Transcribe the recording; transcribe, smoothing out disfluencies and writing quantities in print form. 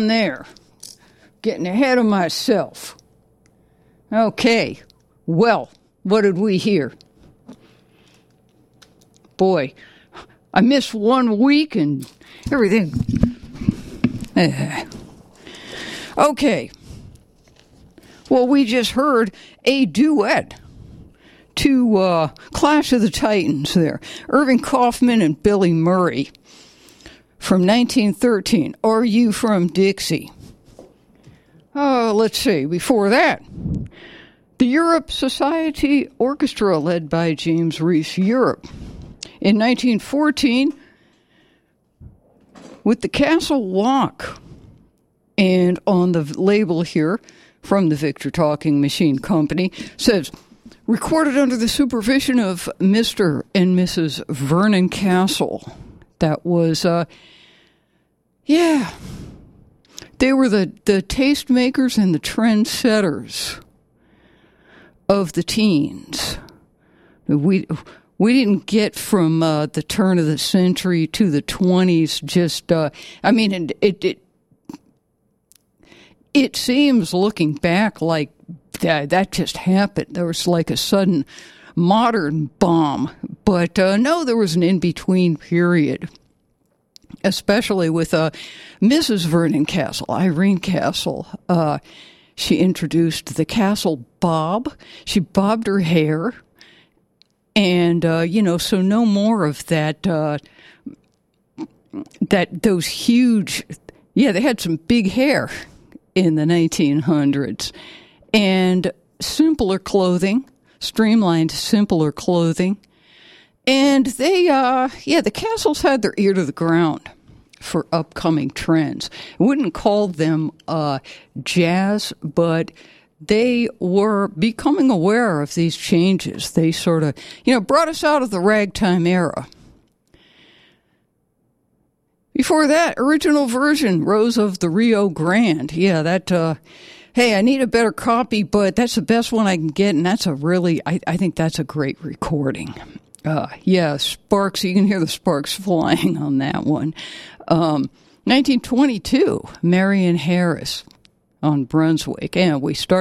on there. Getting ahead of myself. Okay. Well, what did we hear? Boy, I missed 1 week and everything. Okay. Well, we just heard a duet to Clash of the Titans there. Irving Kaufman and Billy Murray from 1913. Are You From Dixie? Let's see. Before that, the Europe Society Orchestra led by James Reese Europe. In 1914, with the Castle Walk. And on the label here from the Victor Talking Machine Company says, recorded under the supervision of Mr. and Mrs. Vernon Castle. That was, they were the tastemakers and the trendsetters of the teens. We didn't get from the turn of the century to the 20s just, it seems, looking back, like that just happened. There was like a sudden modern bomb. But no, there was an in-between period, especially with Mrs. Vernon Castle, Irene Castle. She introduced the Castle Bob. She bobbed her hair. And, so no more of that, those huge, they had some big hair in the 1900s. And simpler clothing, streamlined, simpler clothing. And they, the Castles had their ear to the ground for upcoming trends. I wouldn't call them jazz, but they were becoming aware of these changes. They sort of, brought us out of the ragtime era. Before that, original version, Rose of the Rio Grande. Yeah, that, hey, I need a better copy, but that's the best one I can get, and that's I think that's a great recording. Sparks, you can hear the sparks flying on that one. 1922, Marion Harris on Brunswick, and we started